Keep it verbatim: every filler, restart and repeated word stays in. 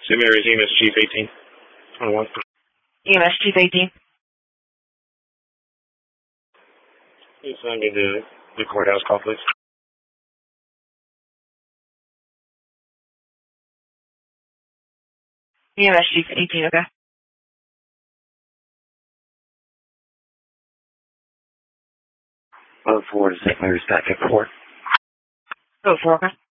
Saint Mary's E M S Chief eighteen. twenty-one. E M S Chief eighteen. Please send me the, the courthouse call, please. E M S Chief eighteen, okay. Oh, four to Saint Mary's back at court. Oh, four, okay.